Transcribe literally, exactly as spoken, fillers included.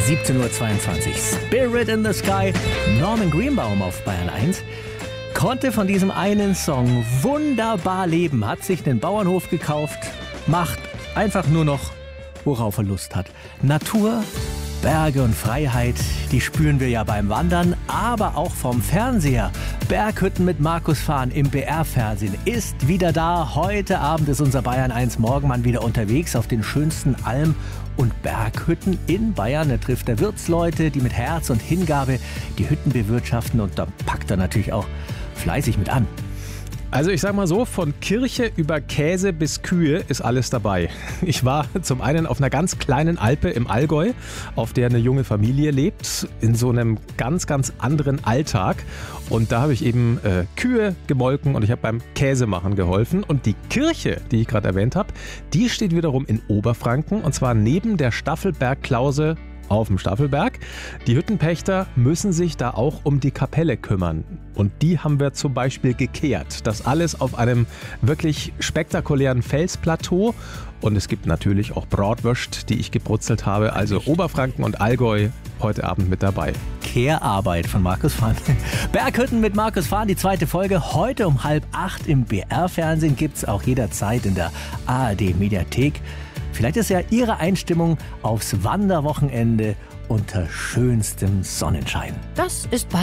siebzehn Uhr zweiundzwanzig. Spirit in the Sky. Norman Greenbaum auf Bayern eins. Konnte von diesem einen Song wunderbar leben. Hat sich einen Bauernhof gekauft. Macht einfach nur noch, worauf er Lust hat. Natur, Berge und Freiheit, die spüren wir ja beim Wandern, aber auch vom Fernseher. Berghütten mit Markus Fahn im B R-Fernsehen ist wieder da. Heute Abend ist unser Bayern eins Morgenmann wieder unterwegs auf den schönsten Alm- und Berghütten in Bayern. Er trifft da Wirtsleute, die mit Herz und Hingabe die Hütten bewirtschaften, und da packt er natürlich auch fleißig mit an. Also ich sag mal so, von Kirche über Käse bis Kühe ist alles dabei. Ich war zum einen auf einer ganz kleinen Alpe im Allgäu, auf der eine junge Familie lebt, in so einem ganz, ganz anderen Alltag. Und da habe ich eben äh, Kühe gemolken und ich habe beim Käsemachen geholfen. Und die Kirche, die ich gerade erwähnt habe, die steht wiederum in Oberfranken, und zwar neben der Staffelberg-Klause auf dem Staffelberg. Die Hüttenpächter müssen sich da auch um die Kapelle kümmern. Und die haben wir zum Beispiel gekehrt. Das alles auf einem wirklich spektakulären Felsplateau. Und es gibt natürlich auch Bratwürst, die ich gebrutzelt habe. Also Oberfranken und Allgäu heute Abend mit dabei. Kehrarbeit von Markus Fahn. Berghütten mit Markus Fahn, die zweite Folge. Heute um halb acht im B R-Fernsehen. Gibt es auch jederzeit in der A R D-Mediathek. Vielleicht ist ja Ihre Einstimmung aufs Wanderwochenende unter schönstem Sonnenschein. Das ist